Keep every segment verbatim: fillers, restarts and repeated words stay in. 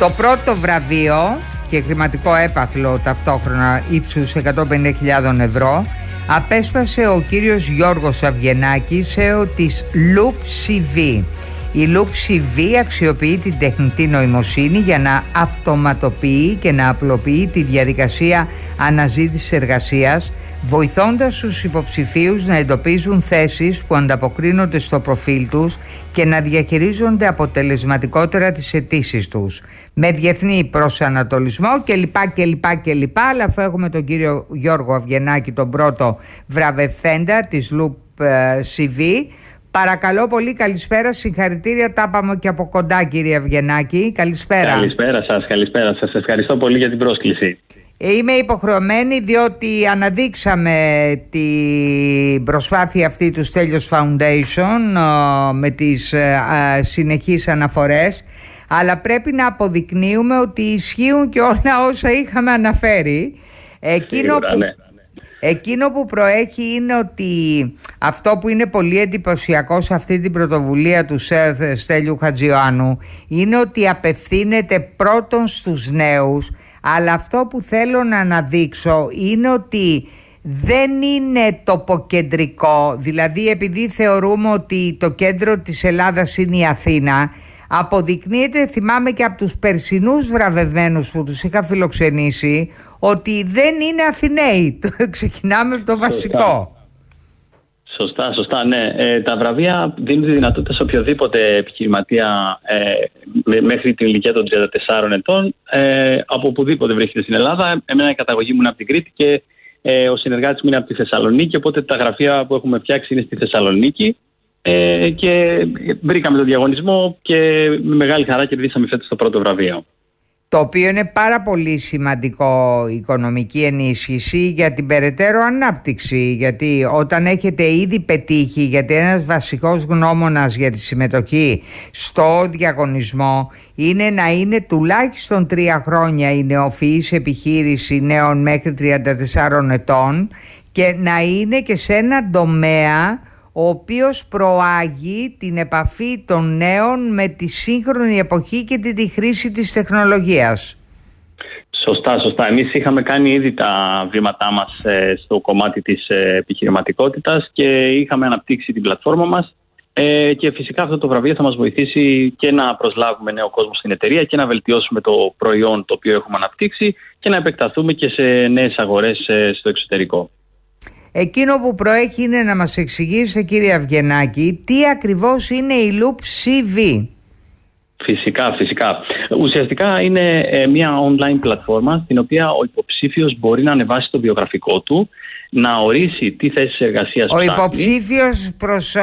Το πρώτο βραβείο και χρηματικό έπαθλο ταυτόχρονα ύψους εκατόν πενήντα χιλιάδες ευρώ απέσπασε ο κύριος Γιώργος Αυγενάκης, σέο της Loop σι βι. Η Loop σι βι αξιοποιεί την τεχνητή νοημοσύνη για να αυτοματοποιεί και να απλοποιεί τη διαδικασία αναζήτησης εργασίας, βοηθώντας τους υποψηφίους να εντοπίζουν θέσεις που ανταποκρίνονται στο προφίλ τους και να διαχειρίζονται αποτελεσματικότερα τις αιτήσεις τους, με διεθνή προσανατολισμό κλπ. κλπ, κλπ. Αλλά αφού έχουμε τον κύριο Γιώργο Αυγενάκη, τον πρώτο βραβευθέντα της Loop σι βι, παρακαλώ πολύ, καλησπέρα, συγχαρητήρια, τα είπαμε και από κοντά, κύριε Αυγενάκη. Καλησπέρα. Καλησπέρα σας, καλησπέρα σας. Ευχαριστώ πολύ για την πρόσκληση. Είμαι υποχρεωμένη διότι αναδείξαμε την προσπάθεια αυτή του Στέλιος Foundation με τις συνεχείς αναφορές, αλλά πρέπει να αποδεικνύουμε ότι ισχύουν και όλα όσα είχαμε αναφέρει. Εκείνο που, ναι. Εκείνο που προέχει είναι ότι αυτό που είναι πολύ εντυπωσιακό σε αυτή την πρωτοβουλία του Στέλιου Χατζιωάννου είναι ότι απευθύνεται πρώτον στους νέους. Αλλά αυτό που θέλω να αναδείξω είναι ότι δεν είναι τοποκεντρικό, δηλαδή επειδή θεωρούμε ότι το κέντρο της Ελλάδας είναι η Αθήνα, αποδεικνύεται, θυμάμαι και από τους περσινούς βραβευμένους που τους είχα φιλοξενήσει, ότι δεν είναι Αθηναίοι. Ξεκινάμε από το βασικό. Σωστά, σωστά, ναι. Ε, τα βραβεία δίνουν τη δυνατότητα σε οποιοδήποτε επιχειρηματία ε, μέχρι την ηλικία των τριάντα τεσσάρων ετών, ε, από οπουδήποτε βρίσκεται στην Ελλάδα. Εμένα η καταγωγή μου είναι από την Κρήτη και ε, ο συνεργάτης μου είναι από τη Θεσσαλονίκη, οπότε τα γραφεία που έχουμε φτιάξει είναι στη Θεσσαλονίκη ε, και βρήκαμε τον διαγωνισμό και με μεγάλη χαρά κερδίσαμε φέτος το πρώτο βραβείο. Το οποίο είναι πάρα πολύ σημαντικό, οικονομική ενίσχυση για την περαιτέρω ανάπτυξη, γιατί όταν έχετε ήδη πετύχει, γιατί ένας βασικός γνώμονας για τη συμμετοχή στο διαγωνισμό είναι να είναι τουλάχιστον τρία χρόνια η νεοφυής επιχείρηση νέων μέχρι τριάντα τεσσάρων ετών και να είναι και σε ένα τομέα ο οποίος προάγει την επαφή των νέων με τη σύγχρονη εποχή και τη χρήση της τεχνολογίας. Σωστά, σωστά. Εμείς είχαμε κάνει ήδη τα βήματά μας ε, στο κομμάτι της ε, επιχειρηματικότητας και είχαμε αναπτύξει την πλατφόρμα μας ε, και φυσικά αυτό το βραβείο θα μας βοηθήσει και να προσλάβουμε νέο κόσμο στην εταιρεία και να βελτιώσουμε το προϊόν το οποίο έχουμε αναπτύξει και να επεκταθούμε και σε νέες αγορές ε, στο εξωτερικό. Εκείνο που προέχει είναι να μας εξηγήσετε, κύριε Αυγενάκη, τι ακριβώς είναι η Loop σι βι. Φυσικά, φυσικά. Ουσιαστικά είναι ε, μια online πλατφόρμα στην οποία ο υποψήφιος μπορεί να ανεβάσει το βιογραφικό του, να ορίσει τι θέσεις εργασίας Ο ψάχνει. υποψήφιος προς ο,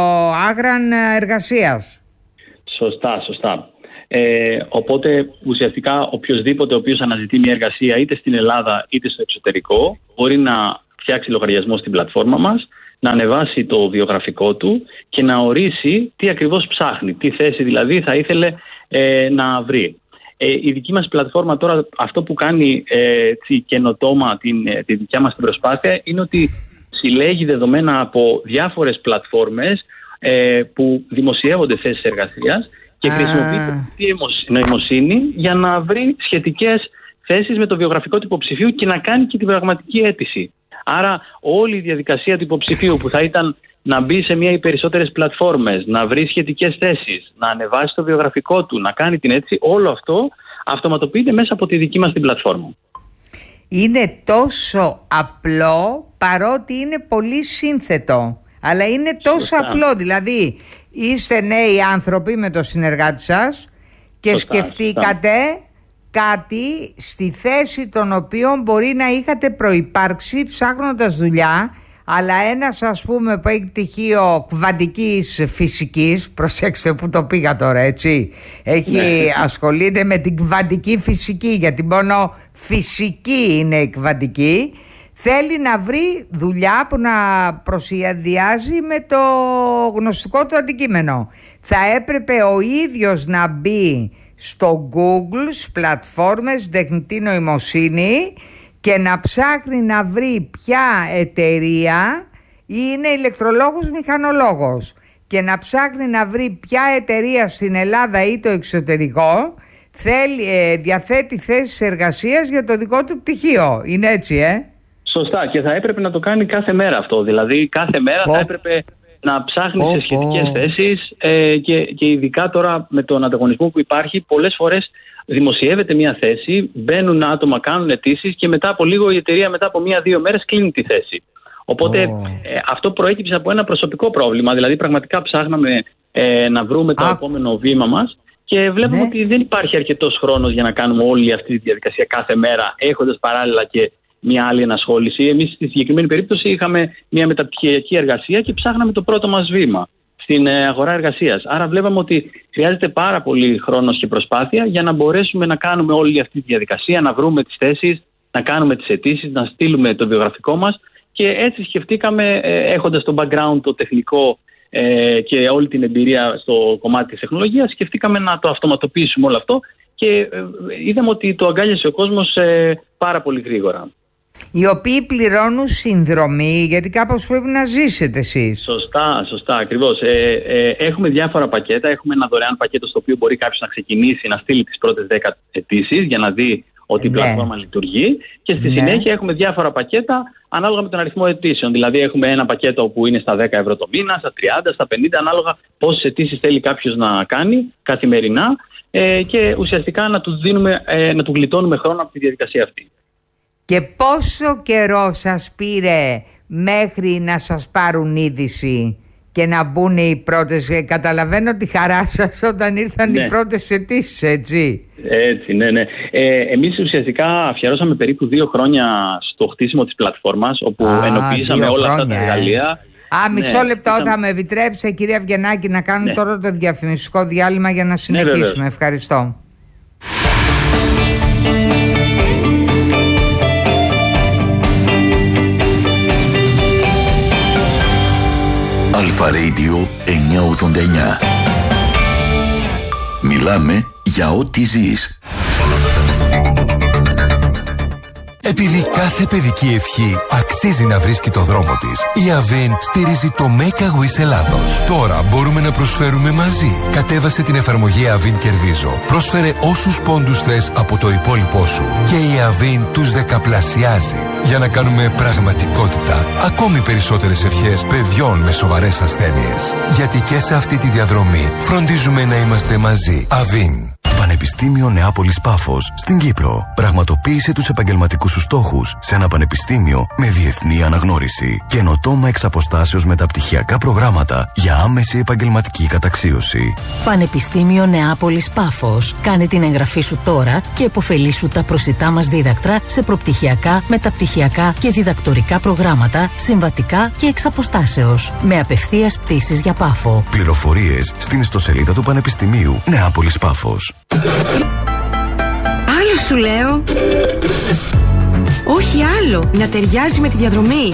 άγραν εργασίας. Σωστά, σωστά. Ε, οπότε ουσιαστικά οποιοδήποτε ο οποίος αναζητεί μια εργασία είτε στην Ελλάδα είτε στο εξωτερικό μπορεί να φτιάξει λογαριασμό στην πλατφόρμα μας, να ανεβάσει το βιογραφικό του και να ορίσει τι ακριβώς ψάχνει, τι θέση δηλαδή θα ήθελε ε, να βρει. Ε, η δική μας πλατφόρμα τώρα, αυτό που κάνει ε, τσι, καινοτόμα την, ε, τη δικιά μας την προσπάθεια είναι ότι συλλέγει δεδομένα από διάφορες πλατφόρμες ε, που δημοσιεύονται θέσεις εργασίας και ah. χρησιμοποιεί τη νοημοσύνη για να βρει σχετικές θέσεις με το βιογραφικό του υποψηφίου και να κάνει και την πραγματική αίτηση. Άρα όλη η διαδικασία του υποψηφίου που θα ήταν να μπει σε μία ή περισσότερες πλατφόρμες, να βρει σχετικές θέσεις, να ανεβάσει το βιογραφικό του, να κάνει την αίτηση, όλο αυτό αυτοματοποιείται μέσα από τη δική μας την πλατφόρμα. Είναι τόσο απλό παρότι είναι πολύ σύνθετο, αλλά είναι τόσο Σωστά. απλό, δηλαδή είστε νέοι άνθρωποι με το συνεργάτη σας και Σωστά. σκεφτήκατε Σωστά. κάτι στη θέση των οποίων μπορεί να είχατε προϋπάρξει ψάχνοντας δουλειά, αλλά ένας ας πούμε που έχει πτυχίο κβαντικής φυσικής, προσέξτε που το πήγα τώρα, έτσι, έχει ασχολείται με την κβαντική φυσική, γιατί μόνο φυσική είναι η κβαντική, θέλει να βρει δουλειά που να προσυδειάζει με το γνωστικό του αντικείμενο. Θα έπρεπε ο ίδιος να μπει στο Google, στις πλατφόρμες τεχνητή νοημοσύνη και να ψάχνει να βρει ποια εταιρεία είναι ηλεκτρολόγος μηχανολόγος και να ψάχνει να βρει ποια εταιρεία στην Ελλάδα ή το εξωτερικό θέλει, ε, διαθέτει θέσεις εργασίας για το δικό του πτυχίο. Είναι έτσι, ε? Σωστά, και θα έπρεπε να το κάνει κάθε μέρα αυτό. Δηλαδή κάθε μέρα oh. θα έπρεπε να ψάχνει oh, σε σχετικές oh. θέσεις ε, και, και ειδικά τώρα με τον ανταγωνισμό που υπάρχει, πολλές φορές δημοσιεύεται μια θέση, μπαίνουν άτομα, κάνουν αιτήσεις και μετά από λίγο η εταιρεία μετά από μία-δύο μέρες κλείνει τη θέση. Οπότε oh. ε, αυτό προέκυψε από ένα προσωπικό πρόβλημα. Δηλαδή πραγματικά ψάχναμε ε, να βρούμε το ah. επόμενο βήμα μας και βλέπουμε ναι. ότι δεν υπάρχει αρκετός χρόνος για να κάνουμε όλη αυτή τη διαδικασία κάθε μέρα, έχοντας παράλληλα και μια άλλη ενασχόληση. Εμείς στη συγκεκριμένη περίπτωση είχαμε μια μεταπτυχιακή εργασία και ψάχναμε το πρώτο μας βήμα στην αγορά εργασίας. Άρα βλέπαμε ότι χρειάζεται πάρα πολύ χρόνος και προσπάθεια για να μπορέσουμε να κάνουμε όλη αυτή τη διαδικασία, να βρούμε τις θέσεις, να κάνουμε τις αιτήσεις, να στείλουμε το βιογραφικό μας και έτσι σκεφτήκαμε, έχοντας το background το τεχνικό και όλη την εμπειρία στο κομμάτι της τεχνολογίας, σκεφτήκαμε να το αυτοματοποιήσουμε όλο αυτό και είδαμε ότι το αγκάλιασε ο κόσμος πάρα πολύ γρήγορα. Οι οποίοι πληρώνουν συνδρομή, γιατί κάπως πρέπει να ζήσετε εσείς. Σωστά, σωστά, ακριβώς. Ε, ε, έχουμε διάφορα πακέτα. Έχουμε ένα δωρεάν πακέτο στο οποίο μπορεί κάποιος να ξεκινήσει να στείλει τις πρώτες δέκα αιτήσεις για να δει ότι η ναι. πλατφόρμα λειτουργεί. Και στη ναι. συνέχεια έχουμε διάφορα πακέτα ανάλογα με τον αριθμό αιτήσεων. Δηλαδή, έχουμε ένα πακέτο που είναι στα δέκα ευρώ το μήνα, στα τριάντα, στα πενήντα, ανάλογα πόσες αιτήσεις θέλει κάποιος να κάνει καθημερινά. Ε, και ουσιαστικά να του, δίνουμε, ε, να του γλιτώνουμε χρόνο από τη διαδικασία αυτή. Και πόσο καιρό σας πήρε μέχρι να σας πάρουν είδηση και να μπουν οι πρώτες? Καταλαβαίνω τη χαρά σας όταν ήρθαν ναι. οι πρώτες αιτήσεις, έτσι. Έτσι, ναι, ναι. Ε, εμείς ουσιαστικά αφιερώσαμε περίπου δύο χρόνια στο χτίσιμο της πλατφόρμας, όπου Α, ενοποιήσαμε όλα χρόνια, αυτά τα εργαλεία. Α, μισό ναι, λεπτό ήταν... θα με επιτρέψετε, κυρία Αυγενάκη, να κάνω ναι. τώρα το διαφημιστικό διάλειμμα για να συνεχίσουμε. Ναι, ευχαριστώ. Αλφα Radio εννιακόσια ογδόντα εννιά. Μιλάμε για ό,τι ζεις. Επειδή κάθε παιδική ευχή αξίζει να βρίσκει το δρόμο της, η Αβίν στηρίζει το Make a Wish Ελλάδος. Τώρα μπορούμε να προσφέρουμε μαζί. Κατέβασε την εφαρμογή Αβίν Κερδίζω. Πρόσφερε όσους πόντους θες από το υπόλοιπό σου και η Αβίν τους δεκαπλασιάζει. Για να κάνουμε πραγματικότητα ακόμη περισσότερες ευχές παιδιών με σοβαρές ασθένειες. Γιατί και σε αυτή τη διαδρομή φροντίζουμε να είμαστε μαζί. Αβίν. Πανεπιστήμιο Νεάπολης Πάφος στην Κύπρο. Πραγματοποίησε τους επαγγελματικούς σου στόχους σε ένα πανεπιστήμιο με διεθνή αναγνώριση. Καινοτόμα εξ αποστάσεως μεταπτυχιακά προγράμματα για άμεση επαγγελματική καταξίωση. Πανεπιστήμιο Νεάπολης Πάφος. Κάνε την εγγραφή σου τώρα και επωφελήσου τα προσιτά μας δίδακτρα σε προπτυχιακά, μεταπτυχιακά και διδακτορικά προγράμματα, συμβατικά και εξ αποστάσεως. Με απευθείας πτήσεις για Πάφο. Πληροφορίες στην ιστοσελίδα του Πανεπιστημίου Νεάπολης Πάφος. Άλλο σου λέω. Όχι άλλο. Να ταιριάζει με τη διαδρομή.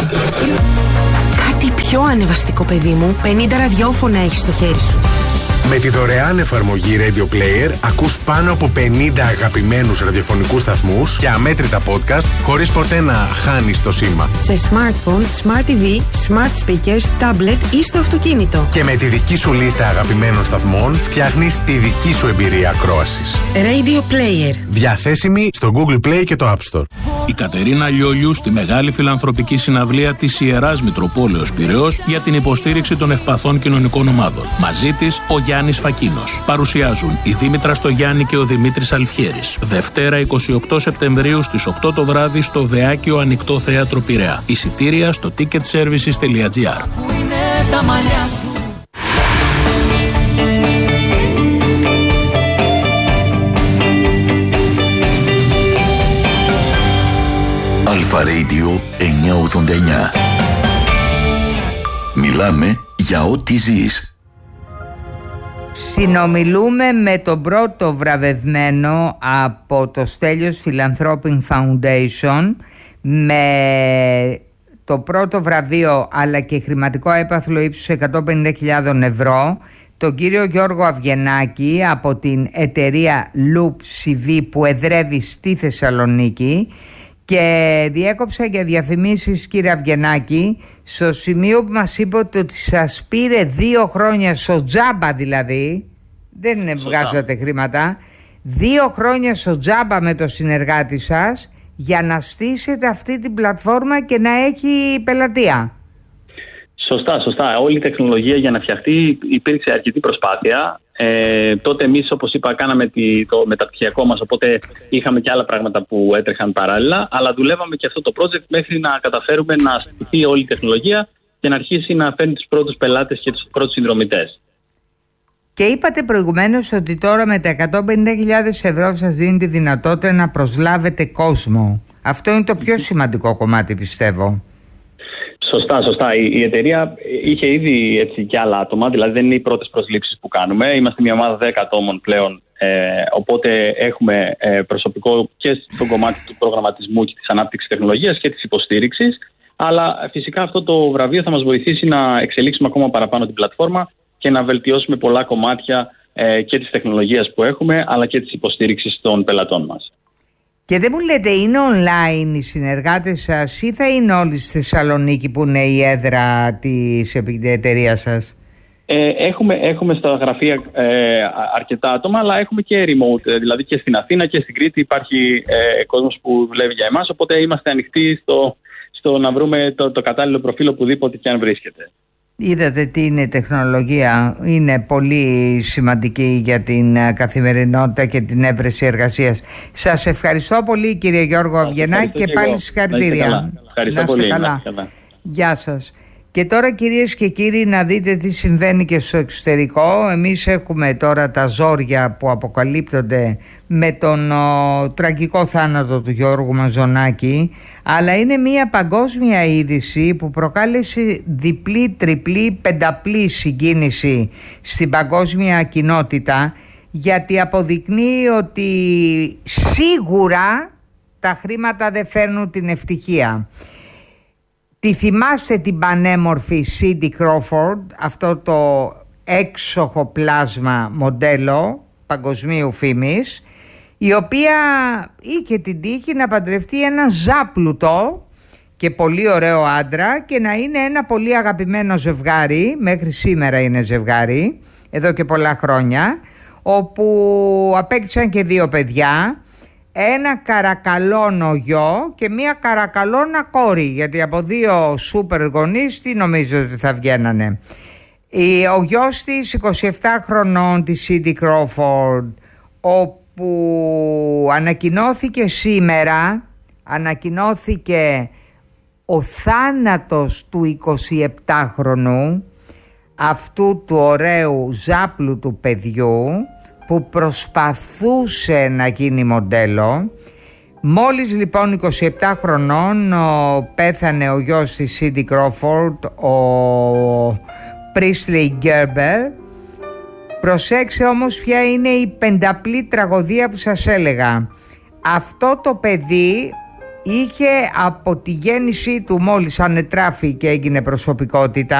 Κάτι πιο ανεβαστικό, παιδί μου. πενήντα ραδιόφωνα έχεις στο χέρι σου. Με τη δωρεάν εφαρμογή Radio Player ακούς πάνω από πενήντα αγαπημένους ραδιοφωνικούς σταθμούς και αμέτρητα podcast χωρίς ποτέ να χάνεις το σήμα. Σε smartphone, smart τι βι, smart speakers, tablet ή στο αυτοκίνητο. Και με τη δική σου λίστα αγαπημένων σταθμών φτιάχνεις τη δική σου εμπειρία ακρόασης. Radio Player. Διαθέσιμη στο Google Play και το App Store. Η Κατερίνα Λιόλιου στη μεγάλη φιλανθρωπική συναυλία της Ιεράς Μητροπόλεως Πειραιώς για την υποστήριξη των ευπαθών κοινωνικών ομάδων. Μαζί της ο Γιάννης Φακίνος. Παρουσιάζουν η Δήμητρα Στογιάννη και ο Δημήτρης Αλφιέρης. Δευτέρα εικοστή ογδόη Σεπτεμβρίου στις οκτώ το βράδυ στο Δεάκιο Ανοιχτό Θέατρο Πειραιά. Εισιτήρια στο ticket services τελεία gr. Αλφα Radio εννιακόσια ογδόντα εννιά. Μιλάμε για ό,τι ζεις. Συνομιλούμε με τον πρώτο βραβευμένο από το Στέλιος Philanthropic Foundation με το πρώτο βραβείο αλλά και χρηματικό έπαθλο ύψους εκατόν πενήντα χιλιάδες ευρώ, τον κύριο Γιώργο Αυγενάκη από την εταιρεία Loop σι βι που εδρεύει στη Θεσσαλονίκη. Και διέκοψα για διαφημίσεις, κύριε Αυγενάκη, στο σημείο που μας είπε ότι σας πήρε δύο χρόνια στο τζάμπα, δηλαδή δεν βγάζατε χρήματα, δύο χρόνια στο τζάμπα με το συνεργάτη σας για να στήσετε αυτή την πλατφόρμα και να έχει πελατεία. Σωστά, σωστά. Όλη η τεχνολογία για να φτιαχτεί υπήρξε αρκετή προσπάθεια. Ε, τότε εμείς, όπως είπα, κάναμε τη, το μεταπτυχιακό μας, οπότε είχαμε και άλλα πράγματα που έτρεχαν παράλληλα, αλλά δουλεύαμε και αυτό το project μέχρι να καταφέρουμε να στηθεί όλη η τεχνολογία και να αρχίσει να φέρνει τους πρώτους πελάτες και τους πρώτους συνδρομητές. Και είπατε προηγουμένως ότι τώρα με τα εκατόν πενήντα χιλιάδες ευρώ σας δίνει τη δυνατότητα να προσλάβετε κόσμο. Αυτό είναι το πιο σημαντικό κομμάτι, πιστεύω. Σωστά, σωστά. Η, η εταιρεία είχε ήδη έτσι και άλλα άτομα, δηλαδή δεν είναι οι πρώτες προσλήψεις που κάνουμε. Είμαστε μια ομάδα δέκα ατόμων πλέον, ε, οπότε έχουμε ε, προσωπικό και στο κομμάτι του προγραμματισμού και της ανάπτυξης τεχνολογίας και της υποστήριξης. Αλλά φυσικά αυτό το βραβείο θα μας βοηθήσει να εξελίξουμε ακόμα παραπάνω την πλατφόρμα και να βελτιώσουμε πολλά κομμάτια ε, και της τεχνολογίας που έχουμε, αλλά και της υποστήριξης των πελατών μας. Και δεν μου λέτε, είναι online οι συνεργάτες σας ή θα είναι όλοι στη Θεσσαλονίκη που είναι η έδρα της εταιρείας σας? Ε, έχουμε, έχουμε στα γραφεία ε, αρκετά άτομα, αλλά έχουμε και remote, δηλαδή και στην Αθήνα και στην Κρήτη υπάρχει ε, κόσμος που δουλεύει για εμάς, οπότε είμαστε ανοιχτοί στο, στο να βρούμε το, το κατάλληλο προφίλ οπουδήποτε και αν βρίσκεται. Είδατε τι είναι η τεχνολογία, είναι πολύ σημαντική για την καθημερινότητα και την έβρεση εργασίας. Σας ευχαριστώ πολύ, κύριε Γιώργο Αυγενάκη, και πάλι συγχαρητήρια. Ευχαριστώ να πολύ. Καλά. καλά. Γεια σας. Και τώρα, κυρίες και κύριοι, να δείτε τι συμβαίνει και στο εξωτερικό. Εμείς έχουμε τώρα τα ζόρια που αποκαλύπτονται με τον ο, τραγικό θάνατο του Γιώργου Μαζονάκη, αλλά είναι μια παγκόσμια είδηση που προκάλεσε διπλή, τριπλή, πενταπλή συγκίνηση στην παγκόσμια κοινότητα, γιατί αποδεικνύει ότι σίγουρα τα χρήματα δεν φέρνουν την ευτυχία. Τη θυμάστε την πανέμορφη Cindy Crawford, αυτό το έξοχο πλάσμα μοντέλο παγκοσμίου φήμης, η οποία είχε την τύχη να παντρευτεί ένα ζάπλουτο και πολύ ωραίο άντρα και να είναι ένα πολύ αγαπημένο ζευγάρι, μέχρι σήμερα είναι ζευγάρι, εδώ και πολλά χρόνια, όπου απέκτησαν και δύο παιδιά, ένα καρακαλώνο γιο και μία καρακαλώνα κόρη, γιατί από δύο σούπερ γονείς τι νομίζω ότι θα βγαίνανε. Ο γιος της, είκοσι επτά χρονών, της Cindy Crawford, όπου ανακοινώθηκε σήμερα, ανακοινώθηκε ο θάνατος του εικοσιεπτάχρονου, αυτού του ωραίου ζάπλου του παιδιού, που προσπαθούσε να γίνει μοντέλο. Μόλις λοιπόν είκοσι επτά χρονών ο, πέθανε ο γιος της Cindy Crawford, ο Presley Gerber. Προσέξτε όμως ποια είναι η πενταπλή τραγωδία που σας έλεγα. Αυτό το παιδί είχε από τη γέννησή του, μόλις ανετράφη και έγινε προσωπικότητα,